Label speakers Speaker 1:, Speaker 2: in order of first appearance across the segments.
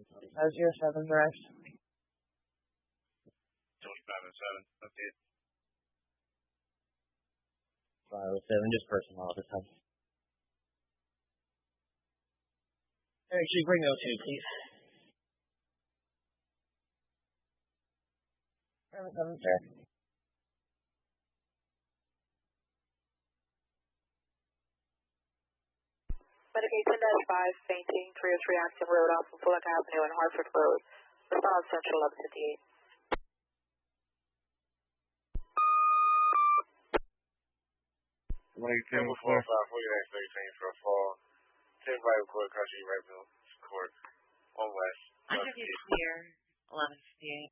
Speaker 1: 07 direct.
Speaker 2: 2507. That's it.
Speaker 3: 507, just personal this time.
Speaker 1: Actually, bring 02, please. 7, sir.
Speaker 4: Medicaid 10-5, fainting, 303 Acton Road off of Bullock Avenue and Hartford Road. Response Central 1158.
Speaker 2: Medicaid 10-4-5, 49 for a fall. 10 by court, country, right middle court, 1 west.
Speaker 5: Under the clear, 1158.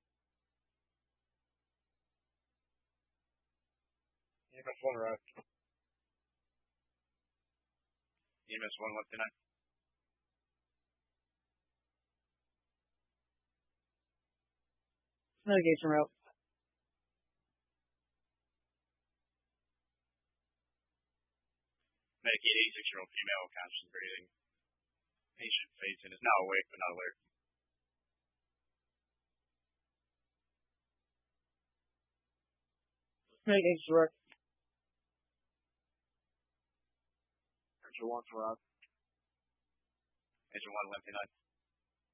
Speaker 2: EMS 1 route. EMS 1 left tonight.
Speaker 1: Navigation route.
Speaker 2: Medicaid 86-year-old female, conscious breathing. Patient facing is now awake but not alert.
Speaker 1: Navigation route.
Speaker 2: Angel 1 route. Angel 1 left tonight.